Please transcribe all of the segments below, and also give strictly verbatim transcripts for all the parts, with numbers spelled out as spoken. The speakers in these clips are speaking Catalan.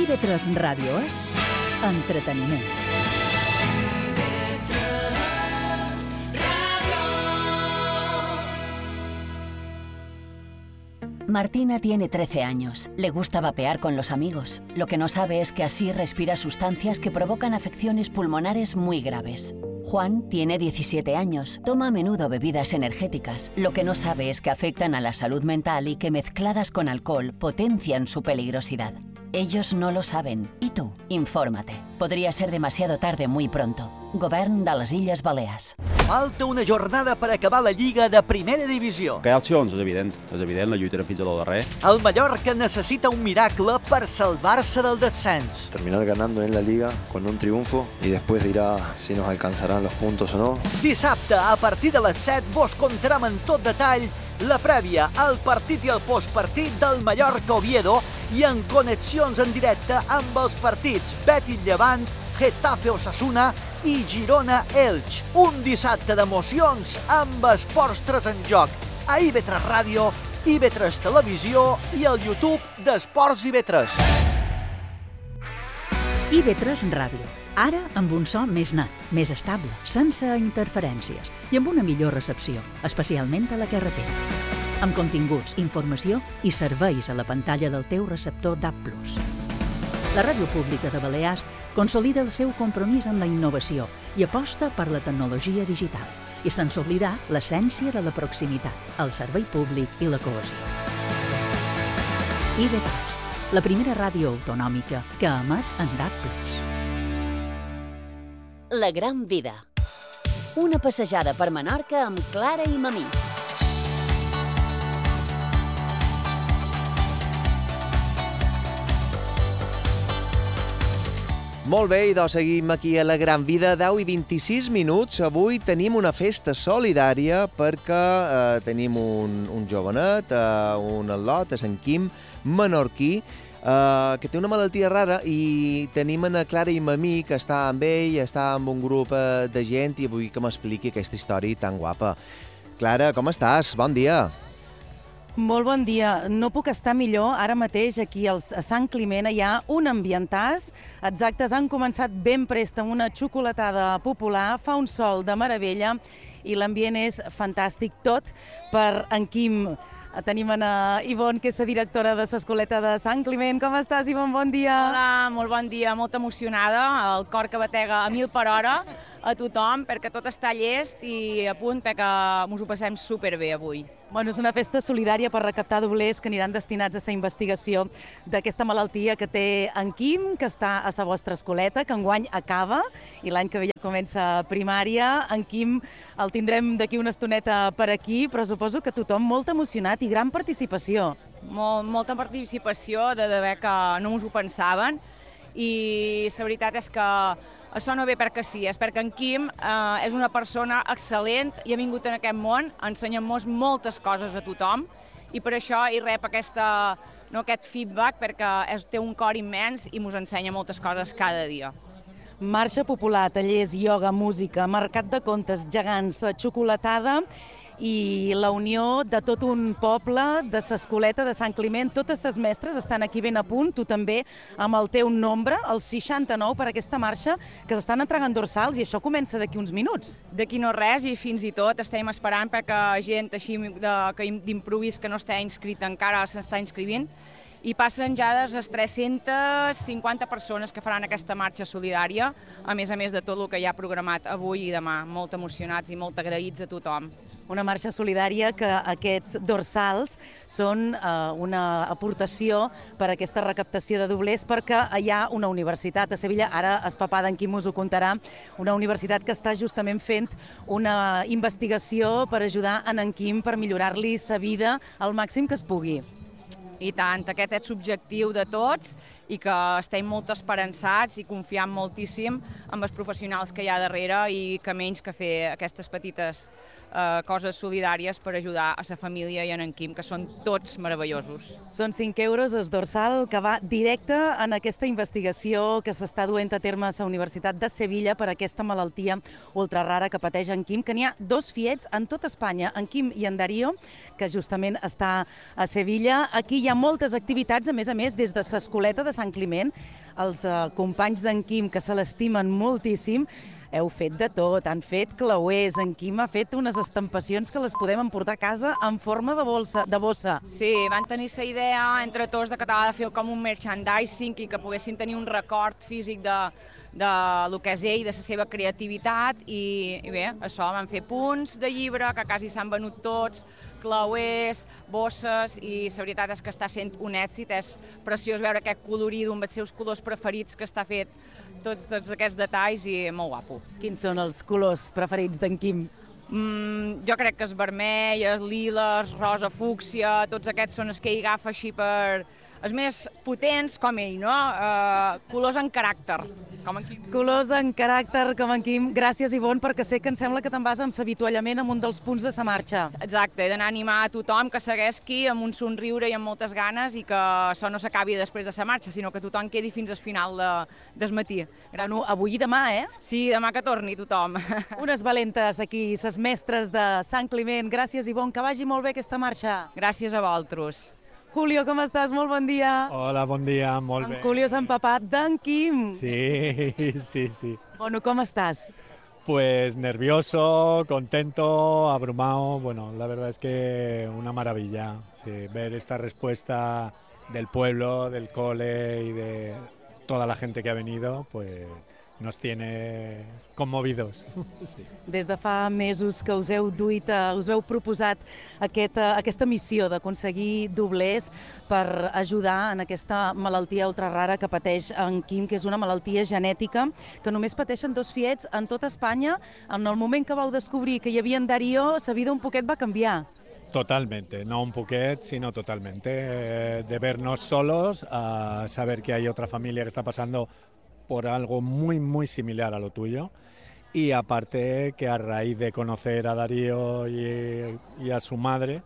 I V tres Ràdio és entreteniment. Martina tiene trece años. Le gusta vapear con los amigos. Lo que no sabe es que así respira sustancias que provocan afecciones pulmonares muy graves. Juan tiene diecisiete años. Toma a menudo bebidas energéticas. Lo que no sabe es que afectan a la salud mental y que mezcladas con alcohol potencian su peligrosidad. Ellos no lo saben. I tu, infórmate. Podria ser demasiado tarde muy pronto. Govern de les Illes Balears. Falta una jornada per acabar la Lliga de Primera Divisió. Que hi ha opcions, és evident. És evident, la lluitarem fins a lo darrer. El Mallorca necessita un miracle per salvar-se del descens. Terminar ganando en la Liga con un triunfo y después dirá si nos alcanzarán los puntos o no. Dissabte, a partir de les set, vos contarem en tot detall la prèvia, el partit i el postpartit del Mallorca-Oviedo i en connexions en directe amb els partits Betis-Llevant, Getafe-Osasuna i Girona-Elx. Un dissabte d'emocions amb esports tres en joc a I V tres Ràdio, I V tres Televisió i al YouTube d'Esports I V tres. I V tres Ràdio. Ara amb un so més net, més estable, sense interferències i amb una millor recepció, especialment a la carretera. Amb continguts, informació i serveis a la pantalla del teu receptor D A B plus. La Ràdio Pública de Balears consolida el seu compromís amb la innovació i aposta per la tecnologia digital i sense oblidar l'essència de la proximitat, el servei públic i la cohesió. I V tres, la primera ràdio autonòmica que emet en D A B plus. La gran vida. Una passejada per Menorca amb Clara i Mamí. Molt bé, i doncs seguim aquí a La Gran Vida, deu i vint-i-sis minuts. Avui tenim una festa solidària perquè eh, tenim un, un jovenet, eh, un al·lot, a Sant Quim, menorquí, Uh, que té una malaltia rara i tenim a Clara i Mamí, que està amb ell, està amb un grup uh, de gent i vull que m'expliqui aquesta història tan guapa. Clara, com estàs? Bon dia. Molt bon dia. No puc estar millor. Ara mateix aquí a Sant Climent hi ha un ambientàs. Exactes, han començat ben prest amb una xocolatada popular, fa un sol de meravella i l'ambient és fantàstic, tot per en Quim. Tenim a Ivonne, que és la directora de l'Escoleta de Sant Climent. Com estàs, Ivonne? Bon dia. Hola, molt bon dia, molt emocionada, el cor que batega a mil per hora a tothom, perquè tot està llest i a punt perquè ens ho passem superbé avui. Bueno, és una festa solidària per recaptar doblers que aniran destinats a la investigació d'aquesta malaltia que té en Quim, que està a la vostra escoleta, que enguany acaba i l'any que ve ja comença primària. En Quim el tindrem d'aquí una estoneta per aquí, però suposo que tothom molt emocionat i gran participació. Molt, molta participació, de d'haver que no ens ho pensaven, i la veritat és que això no ve perquè sí, és perquè en Quim eh, és una persona excel·lent i ha vingut en aquest món a ensenyar-nos moltes coses a tothom i per això hi rep aquesta, no, aquest feedback, perquè és, té un cor immens i ens ensenya moltes coses cada dia. Marxa popular, tallers, ioga, música, mercat de contes, gegants, xocolatada i la unió de tot un poble, de l'Escoleta de Sant Climent. Totes les mestres estan aquí ben a punt, tu també, amb el teu nombre, el seixanta-nou, per aquesta marxa, que s'estan entregant dorsals, i això comença d'aquí uns minuts. D'aquí no res, i fins i tot estem esperant perquè gent així d'improvís que no està inscrita encara s'està inscrivint, i passen ja de les tres-centes cinquanta persones que faran aquesta marxa solidària, a més a més de tot el que hi ha programat avui i demà. Molt emocionats i molt agraïts a tothom. Una marxa solidària que aquests dorsals són eh, una aportació per a aquesta recaptació de doblers, perquè hi ha una universitat a Sevilla, ara el papà d'en Quim us ho contarà, una universitat que està justament fent una investigació per ajudar en en Quim per millorar-li la vida al màxim que es pugui. I tant, aquest és l'objectiu de tots i que estem molt esperançats i confiant moltíssim en els professionals que hi ha darrere i que menys que fer aquestes petites eh, coses solidàries per ajudar a la família i a en Quim, que són tots meravellosos. Són cinc euros el dorsal que va directe en aquesta investigació que s'està duent a terme a la Universitat de Sevilla per aquesta malaltia ultrarara que pateix en Quim, que n'hi ha dos fiets en tota Espanya, en Quim i en Darío, que justament està a Sevilla. Aquí hi ha moltes activitats, a més a més, des de l'Escoleta de Sant Climent. Els eh, companys d'en Quim, que se l'estimen moltíssim, heu fet de tot, han fet clauers, en Quim ha fet unes estampacions que les podem emportar a casa en forma de bolsa, de bossa. Sí, van tenir la idea entre tots de que t'ha de fer com un merchandising i que poguessin tenir un record físic de, de lo que és ell, de la seva creativitat i, i bé, això, van fer punts de llibre que quasi s'han venut tots, clauers, bosses i la veritat és que està sent un èxit, és preciós veure aquest colorit amb els seus colors preferits que està fet tots, tots aquests detalls i molt guapo. Quins són els colors preferits d'en Quim? Mm, jo crec que és vermell, és liles, rosa, fúcsia, tots aquests són els que ell agafa així per... els més potents com ell, no? Uh, colors en caràcter, com en Quim. Colors en caràcter com en Quim. Gràcies, Ivonne, perquè sé que em sembla que te'n vas amb l'avituallament en un dels punts de sa marxa. Exacte, he d'anar a animar a tothom que segueix aquí amb un somriure i amb moltes ganes i que això no s'acabi després de sa marxa, sinó que tothom quedi fins al final de, del matí. Bueno, avui i demà, eh? Sí, demà que torni tothom. Unes valentes aquí, ses mestres de Sant Climent. Gràcies, Ivonne, que vagi molt bé aquesta marxa. Gràcies a vosaltres. Julio, com estàs? Molt bon dia. Hola, bon dia, molt en bé. En Julio s'ha empapat d'en Quim. Sí, sí, sí. Bueno, com estàs? Pues nervioso, contento, abrumado. Bueno, la verdad es que una maravilla. Sí, ver esta respuesta del pueblo, del cole y de toda la gente que ha venido, pues nos tiene conmovidos. Sí. Des de fa mesos que us heu duit, us heu proposat aquest, aquesta missió d'aconseguir doblers per ajudar en aquesta malaltia ultrarara que pateix en Quim, que és una malaltia genètica que només pateixen dos fiets en tota Espanya. En el moment que vau descobrir que hi havia en Darío, sa vida un poquet va canviar. Totalmente, no un poquet, sino totalmente. Eh, de vernos solos a saber que hay otra familia que está pasando por algo muy, muy similar a lo tuyo. Y aparte que a raíz de conocer a Darío y, y a su madre,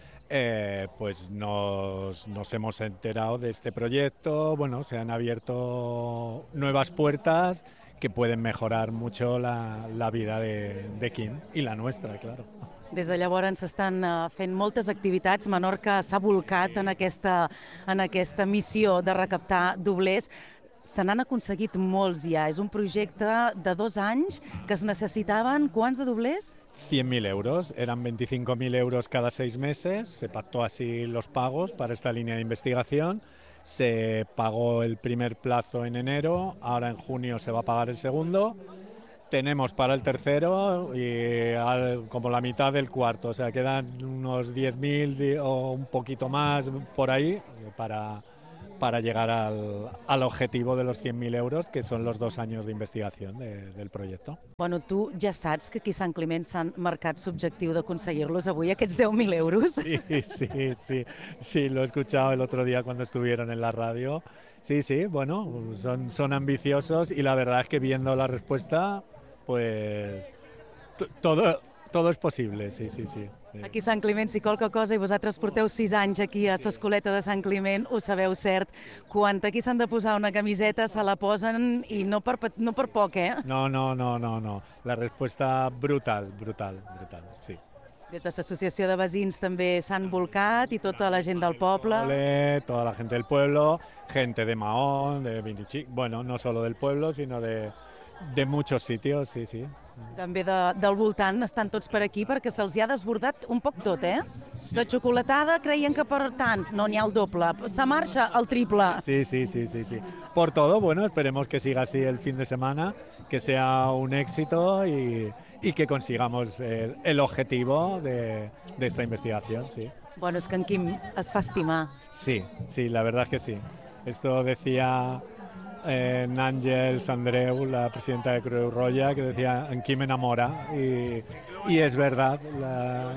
eh, pues nos, nos hemos enterado de este proyecto. Bueno, se han abierto nuevas puertas que pueden mejorar mucho la, la vida de, de Quim y la nuestra, claro. Des de llavors s'estan fent moltes activitats. Menorca s'ha volcat en aquesta, en aquesta missió de recaptar doblers. Se n'han aconseguit molts ja. És un projecte de dos anys que es necessitaven quants de doblers? cien mil euros, eran veinticinco mil euros cada seis meses, se pactó así los pagos para esta línea de investigación, se pagó el primer plazo en enero, ahora en junio se va a pagar el segundo, tenemos para el tercero y al, como la mitad del cuarto, o sea, quedan unos diez mil o un poquito más por ahí para... para llegar al, al objetivo de los cien mil euros, que son los dos años de investigación de, del proyecto. Bueno, tu ja saps que aquí a Sant Climent s'han marcat l'objectiu d'aconseguir-los avui, aquests deu mil euros. Sí, sí, sí, sí, lo he escuchado el otro día cuando estuvieron en la radio. Sí, sí, bueno, son, son ambiciosos y la verdad es que viendo la respuesta, pues todo... Todo es posible, sí, sí, sí. Aquí a Sant Climent, si qualque cosa, i vosaltres porteu sis anys aquí a l'Escoleta de Sant Climent, ho sabeu cert. Quan aquí s'han de posar una camiseta, se la posen i no per, no per poc, eh? No, no, no, no, no. La respuesta brutal, brutal, brutal, sí. Des de l'associació de veïns també s'han volcat i tota la gent del poble. Toda la gente del pueblo, gente de Mahón, de Vinichi, bueno, no solo del pueblo, sino de, de muchos sitios, sí, sí. També de, del voltant estan tots per aquí perquè se'ls ha desbordat un poc tot, eh? La xocolatada creien que per tants, no n'hi ha el doble. La marxa, el triple. Sí, sí, sí, sí, sí. Por todo, bueno, esperemos que siga así el fin de semana, que sea un éxito y, y que consigamos el, el objetivo de, de esta investigación, sí. Bueno, és que en Quim es fa estimar. Sí, sí, la verdad es que sí. Esto decía... Eh, Ángel Sandreu, la presidenta de Creu Roja, que decía, en Quim me enamora, y, y es verdad, la,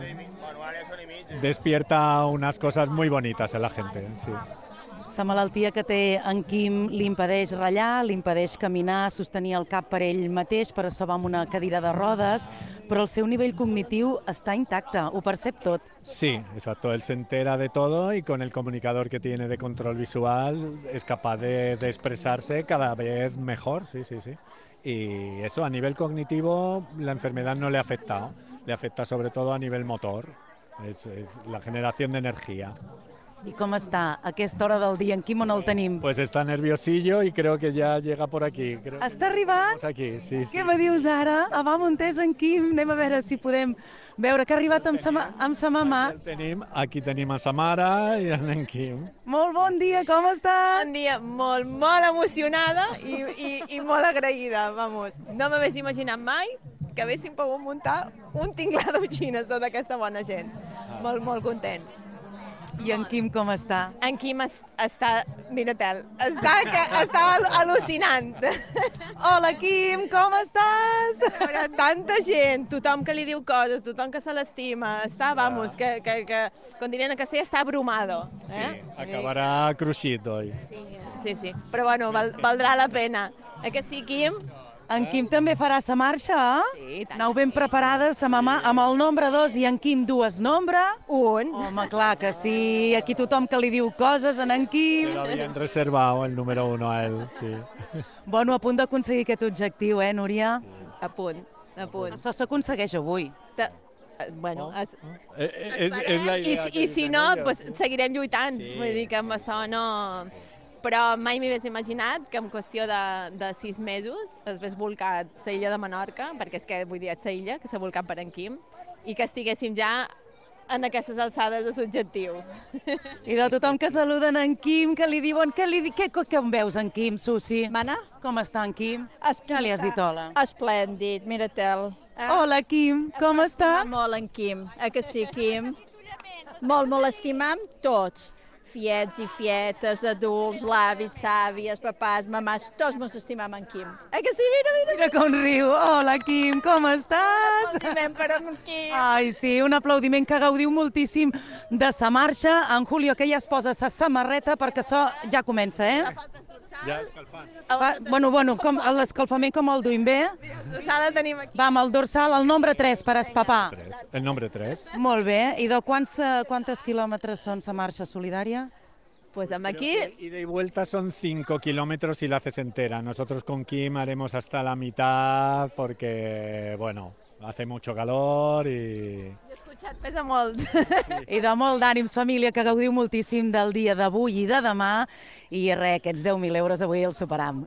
despierta unas cosas muy bonitas en la gente, sí. La malaltia que té en Quim li impedeix ratllar, li impedeix caminar, sostenir el cap per ell mateix, per això va amb una cadira de rodes, però el seu nivell cognitiu està intacte, ho percep tot. Sí, exacto, él se entera de todo y con el comunicador que tiene de control visual es capaz de, de expresarse cada vez mejor, sí, sí, sí. Y eso, a nivel cognitivo, la enfermedad no le ha afectado, le afecta sobre todo a nivel motor, es, es la generación de energía. I com està a aquesta hora del dia? En Quim on el tenim? Pues está nerviosillo y creo que ya llega por aquí. Creo Està arribant? Estamos aquí, sí, sí. Què me dius ara? Ah, va, Montés, en Quim. Anem a veure si podem veure que ha arribat amb sa, ma- amb sa mamà. El tenim, aquí tenim a Samara i en Quim. Molt bon dia, com estàs? Un dia molt, molt emocionada i, i, i molt agraïda, vamos. No m'hagués imaginat mai que haguéssim pogut muntar un tinglar d'utxines, tota aquesta bona gent. Molt, molt contents. I en Quim com està? En Quim es, està, mira-te'l, està, que, està al- al·lucinant. Hola, Quim, com estàs? A veure, tanta gent, tothom que li diu coses, tothom que se l'estima, està, vamos, que, que, que, com dirien en castellà, està abrumado. Eh? Sí, acabará cruixit hoy. Sí, sí, sí, però bueno, val, valdrà la pena. Eh que sí, Quim? En Quim també farà sa marxa, eh? Sí, tant. Anau ben preparada, sa mamà amb el nombre dos i en Quim dues nombre. Un. Home, clar que sí. Aquí tothom que li diu coses en en Quim. Se lo habían reservado el número uno a él, sí. Bueno, a punt d'aconseguir aquest objectiu, eh, Núria? A punt, a punt. Això s'aconsegueix avui. Ta- eh, Bueno, es, Eh, eh, Es, es la I, idea. si- que i si dicen no, ellos. pues, seguirem lluitant. Sí. Vull dir que amb això no... Però mai m'hi hagués imaginat que en qüestió de, de sis mesos es hagués volcat la illa de Menorca, perquè és que, vull dir, és la illa que s'ha volcat per en Quim, i que estiguéssim ja en aquestes alçades de l'objectiu. I de tothom que saluden en Quim, que li diuen... Què, li, di- què, què em veus en Quim, Susi? Mana? Com està en Quim? Es, Ja li has dit hola. Esplèndid, mira-te'l. Eh? Hola, Quim, com estàs? Molt en Quim, eh que sí, Quim? Molt, molt estimam tots. Fiets i fietes, adults, l'àvits, àvies, papàs, mamàs, tots mos estimam en Quim. Eh que sí, mira, mira. Mira com riu. Hola, Quim, com estàs? Aplaudiment per en Quim. Ai, sí, un aplaudiment que gaudiu moltíssim de sa marxa. En Julio, que ja es posa sa samarreta perquè això ja comença, eh? Ja escalfant. Va, bueno, bueno, com l'escalfament com el duim bé? Dorsal tenim aquí. Va, amb el dorsal, el nombre tres per espapar. Tres. El nombre tres. Molt bé. I de quants, eh, quantes quilòmetres són sa marxa solidària? Pues amb aquí... Creo que ida y vuelta son cinco kilómetros y la haces entera. Nosotros con Kim haremos hasta la mitad porque, bueno, hace mucho calor y... He escuchat, pesa molt. I de molt d'ànims, família, que gaudiu moltíssim del dia d'avui i de demà. I res, aquests deu mil euros avui els superam.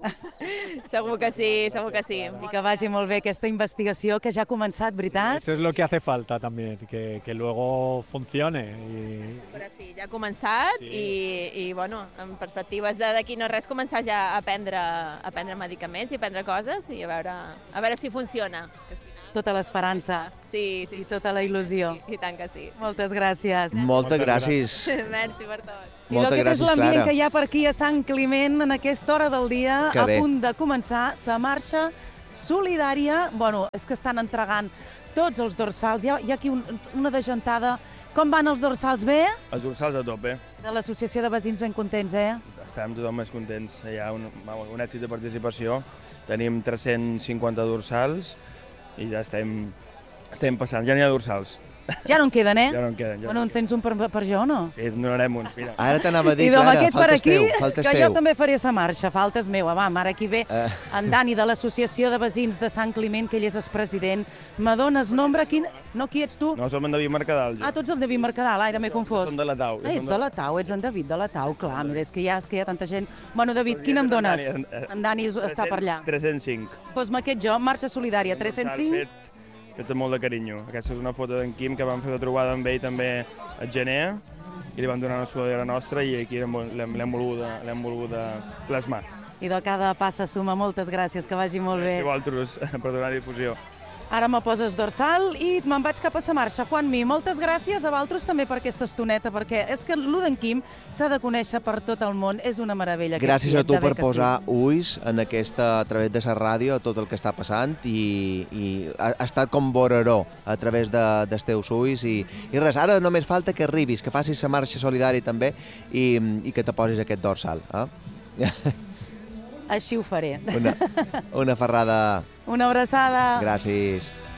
Segur que sí, segur que sí. I que vagi molt bé aquesta investigació que ja ha començat, veritat? Eso es lo que hace falta también, que, que luego funcione. Y... Però sí, ja ha començat Sí. i, i bueno, en perspectives de d'aquí no res, començar ja a prendre, a prendre medicaments i a prendre coses i a veure, a veure si funciona. Tota l'esperança Sí, sí, i tota la il·lusió. i tant que sí. Moltes gràcies. Moltes gràcies. Merci per tot. I Moltes aquest és gràcies, l'ambient Clara. que hi ha per aquí a Sant Climent en aquesta hora del dia, Que a bé. punt de començar la marxa solidària. Bueno, és que estan entregant tots els dorsals. Hi ha, hi ha aquí un, una degentada. Com van els dorsals? Bé? Els dorsals a tope. De l'Associació de Veïns ben contents, eh? Estem tothom més contents. Hi ha un, un èxit de participació. Tenim tres-cents cinquanta dorsals i ja estem, estem passant. Ja n'hi ha dorsals. Ja no en queden, eh? Ja no en queden. Ja Bueno, no en tens un per, per jo o no? Sí, en donarem uns, mira. Ara t'anava a dir, I doncs Clara, aquest per faltes aquí, teu, faltes que teu. jo també faré sa marxa, faltes meua. Va, ara aquí ve Eh. en Dani de l'Associació de Veïns de Sant Climent, que ell és el president. Me dones nombre? Quin... No, qui ets tu? No, som en David Mercadal. Jo. Ah, tu ets el David Mercadal, ara m'he confós. Som de la Tau. Ah, ets de la Tau, ets en David de la Tau, clar, mira, és que hi ha, és que hi ha tanta gent. Bueno, David, quin em dones? En Dani, En Dani està per allà. tres-cents cinc. Doncs aquest jo, marxa solidària, tres-cents cinc. Fet, fet amb molt de carinyo. Aquesta és una foto d'en Quim que vam fer de trobada amb ell també al gener i li vam donar una sudadera nostra i aquí l'hem l'hem volguda, l'hem volguda plasmar. I de cada passa suma, moltes gràcies, que vagi molt bé. Si vosaltres, per donar difusió. Ara me poses dorsal i me'n vaig cap a sa marxa. Juanmi, moltes gràcies a vosaltres també per aquesta estoneta, perquè és que l'U d'en Quim s'ha de conèixer per tot el món. És una meravella. aquest Gràcies a tiet, tu de bé per que sí. posar ulls en aquesta, a través de la ràdio, a tot el que està passant i, i ha, ha estat com voreró a través de, dels teus ulls i, i res, ara només falta que arribis, que facis la marxa solidària també i, i que te posis aquest dorsal. Eh? Així ho faré. Una, una ferrada. Una abraçada. Gràcies.